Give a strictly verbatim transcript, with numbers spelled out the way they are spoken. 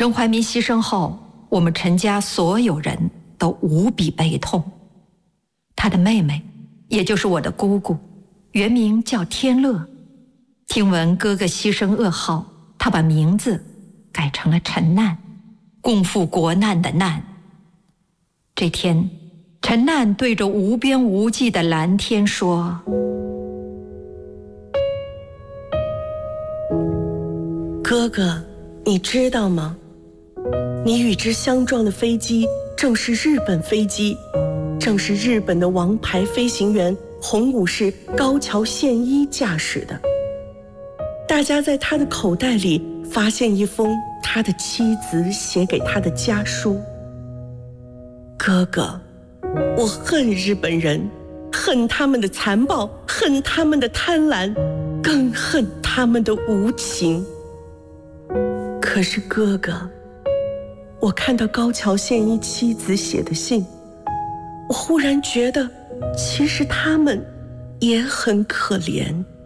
陈怀民牺牲后，我们陈家所有人都无比悲痛。他的妹妹，也就是我的姑姑，原名叫天乐，听闻哥哥牺牲噩耗，她把名字改成了陈难，共赴国难的难。这天，陈难对着无边无际的蓝天说： 哥哥，你知道吗？你与之相撞的飞机正是日本飞机，正是日本的王牌飞行员洪武士高桥宪一驾驶的。大家在他的口袋里发现一封他的妻子写给他的家书。哥哥，我恨日本人，恨他们的残暴，恨他们的贪婪，更恨他们的无情。可是哥哥，我看到高桥宪一妻子写的信，我忽然觉得，其实他们也很可怜。